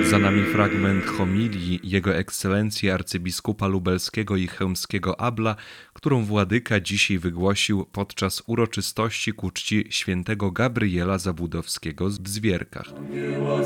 Za nami fragment homilii Jego Ekscelencji arcybiskupa lubelskiego i chełmskiego Abla, którą władyka dzisiaj wygłosił podczas uroczystości ku czci świętego Gabriela Zabłudowskiego w Zwierkach.